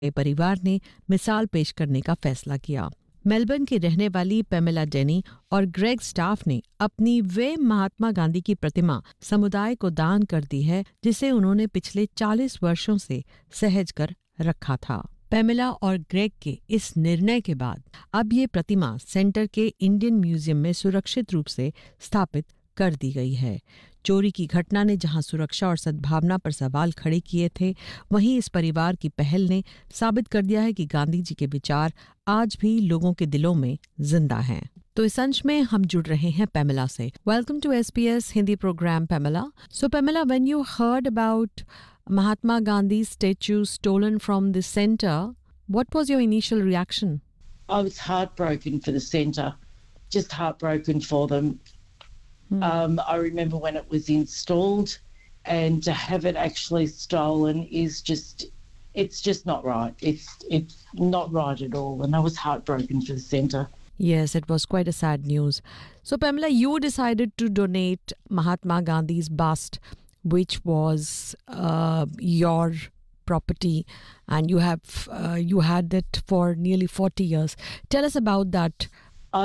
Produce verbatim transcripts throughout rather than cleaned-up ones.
परिवार ने मिसाल पेश करने का फैसला किया। मेलबर्न की रहने वाली पेमेला डेनी और ग्रेग स्टाफ ने अपनी वे महात्मा गांधी की प्रतिमा समुदाय को दान कर दी है, जिसे उन्होंने पिछले चालीस वर्षों से सहेज कर रखा था। पेमेला और ग्रेग के इस निर्णय के बाद अब ये प्रतिमा सेंटर के इंडियन म्यूजियम में सुरक्षित रूप से स्थापित कर दी गई है। चोरी की घटना ने जहां सुरक्षा और सद्भावना पर सवाल खड़े किए थे, वहीं इस परिवार की पहल ने साबित कर दिया है कि गांधी जी के विचार आज भी लोगों के दिलों में जिंदा हैं। तो इस अंश में हम जुड़ रहे हैं पेमेला से। Welcome to SPS Hindi programme पेमेला। So पेमेला, when you heard about Mahatma Gandhi's statue stolen from the center, what was your initial reaction? I was heartbroken for the centre, just heartbroken for them. Hmm. Um, I remember when it was installed, and to have it actually stolen is just, it's just not right. It's it's not right at all, and I was heartbroken for the centre. Yes, it was quite a sad news. So Pamela, you decided to donate Mahatma Gandhi's bust, which was uh, your property, and you have uh, you had it for nearly forty years. Tell us about that. I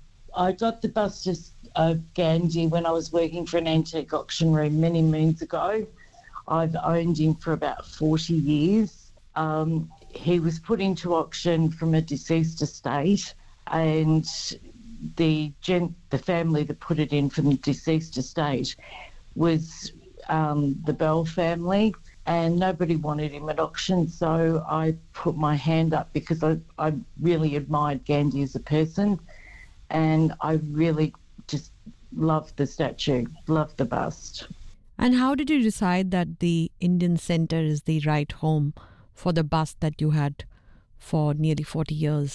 I got the bust of uh, Gandhi when I was working for an antique auction room many moons ago. I've owned him for about forty years. Um, he was put into auction from a deceased estate, and the gent, the family that put it in from the deceased estate was Um, the Bell family, and nobody wanted him at auction, so I put my hand up because I, I really admired Gandhi as a person, and I really just loved the statue, loved the bust. And how did you decide that the Indian Centre is the right home for the bust that you had for nearly forty years?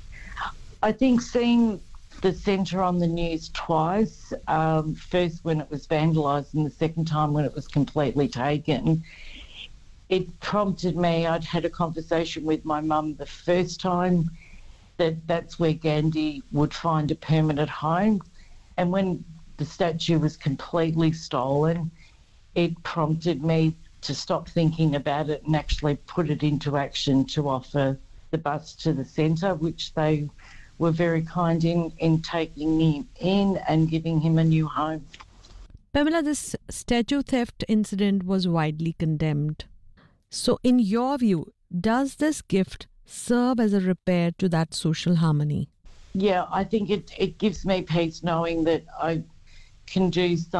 I think seeing the centre on the news twice, um, first when it was vandalised and the second time when it was completely taken, it prompted me. I'd had a conversation with my mum the first time that that's where Gandhi would find a permanent home, and when the statue was completely stolen, it prompted me to stop thinking about it and actually put it into action to offer the bust to the centre, which they were very kind in, in taking him in and giving him a new home. Pamela, this statue theft incident was widely condemned. So in your view, does this gift serve as a repair to that social harmony? Yeah, I think it, it gives me peace knowing that I can do something